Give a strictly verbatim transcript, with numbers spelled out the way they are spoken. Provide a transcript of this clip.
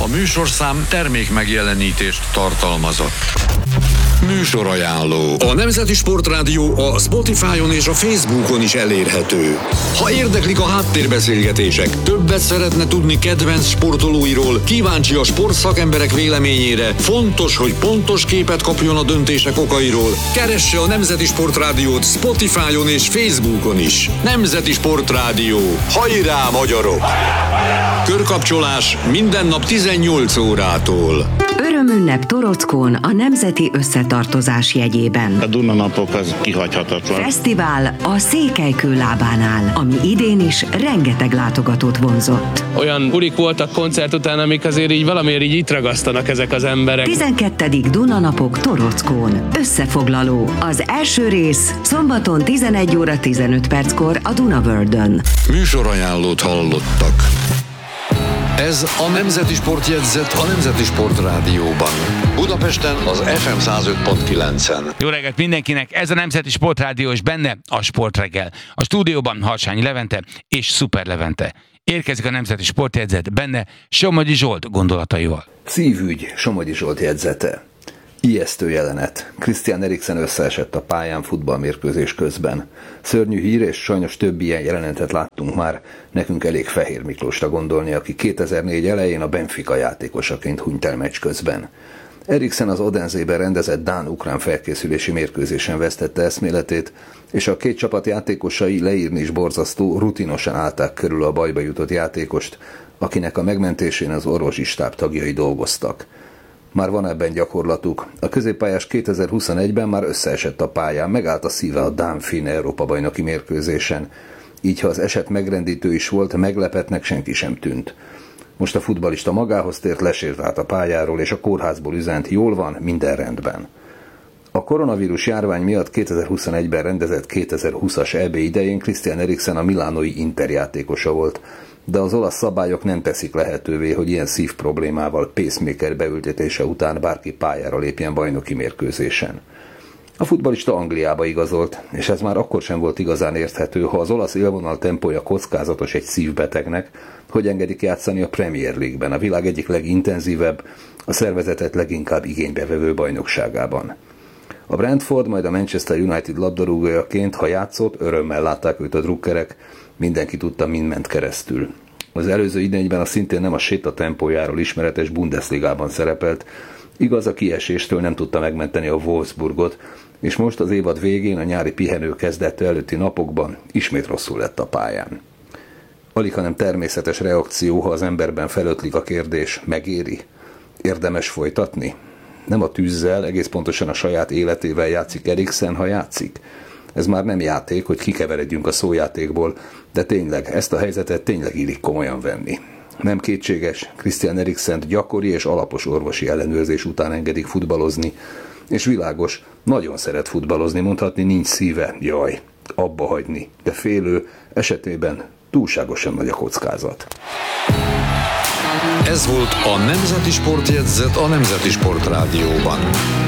műsorszám termék megjelenítést tartalmazott. Műsorajánló. A Nemzeti Sportrádió a Spotify-on és a Facebookon is elérhető. Ha érdeklik a háttérbeszélgetések, többet szeretne tudni kedvenc sportolóiról, kíváncsi a sportszakemberek véleményére, fontos, hogy pontos képet kapjon a döntések okairól, keresse a Nemzeti Sportrádiót Spotify-on és Facebookon is. Nemzeti Sportrádió. Hajrá, magyarok! Körkapcsolás minden nap tizennyolc órától. Örömünnep Torockón a Nemzeti Összetartozás jegyében. A Duna napok az kihagyhatatlan. Fesztivál a Székelykő lábánál, ami idén is rengeteg látogatót vonzott. Olyan bulik voltak koncert után, amik azért így valamiért így itt ragasztanak ezek az emberek. tizenkettedik Duna napok Torockón. Összefoglaló. Az első rész szombaton tizenegy óra tizenöt perckor a Duna Worldön. Műsorajánlót hallottak. Ez a Nemzeti Sportjegyzet a Nemzeti Sportrádióban. Budapesten az ef em száz öt pont kilencen. Jó reggelt mindenkinek, ez a Nemzeti Sportrádió, és benne a Sportreggel. A stúdióban Harsányi Levente és Szuper Levente. Érkezik a Nemzeti Sportjegyzet, benne Somogyi Zsolt gondolataival. Szívügy, Somogyi Zsolt jegyzete. Ijesztő jelenet. Christian Eriksen összeesett a pályán futballmérkőzés közben. Szörnyű hír, és sajnos több ilyen jelenetet láttunk már. Nekünk elég Fehér Miklósra gondolni, aki kétezer-négy elején a Benfica játékosaként hunyt el meccs közben. Eriksen az Odensében rendezett dán-ukrán felkészülési mérkőzésen vesztette eszméletét, és a két csapat játékosai leírni is borzasztó, rutinosan állták körül a bajba jutott játékost, akinek a megmentésén az orvosi stáb tagjai dolgoztak. Már van ebben gyakorlatuk. A középpályás kétezer-huszonegyben már összeesett a pályán, megállt a szíve a dán-finn Európa-bajnoki mérkőzésen. Így, ha az eset megrendítő is volt, meglepetnek senki sem tűnt. Most a futballista magához tért, lesért át a pályáról, és a kórházból üzent: jól van, minden rendben. A koronavírus járvány miatt kétezer-huszonegyben rendezett kétezer-húszas é bé idején Christian Eriksen a milánói Inter játékosa volt, de az olasz szabályok nem teszik lehetővé, hogy ilyen szív problémával pacemaker beültetése után bárki pályára lépjen bajnoki mérkőzésen. A futballista Angliába igazolt, és ez már akkor sem volt igazán érthető, ha az olasz élvonal tempója kockázatos egy szívbetegnek, hogy engedik játszani a Premier League-ben, a világ egyik legintenzívebb, a szervezetet leginkább igénybe vevő bajnokságában. A Brentford, majd a Manchester United labdarúgójaként, ha játszott, örömmel látták őt a drukkerek, mindenki tudta, mind ment keresztül. Az előző idényben a szintén nem a séta tempójáról ismeretes Bundesligában szerepelt, igaz, a kieséstől nem tudta megmenteni a Wolfsburgot, és most az évad végén, a nyári pihenő kezdete előtti napokban ismét rosszul lett a pályán. Alighanem természetes reakció, ha az emberben felötlik a kérdés: megéri? Érdemes folytatni? Nem a tűzzel, egész pontosan a saját életével játszik Eriksen, ha játszik. Ez már nem játék, hogy kikeveredjünk a szójátékból, de tényleg, ezt a helyzetet tényleg illik komolyan venni. Nem kétséges, Christian Eriksent gyakori és alapos orvosi ellenőrzés után engedik futballozni, és világos, nagyon szeret futballozni, mondhatni nincs szíve, jaj, abba hagyni, de félő, esetében túlságosan nagy a kockázat. Ez volt a Nemzeti Sportjegyzet a Nemzeti Sportrádióban.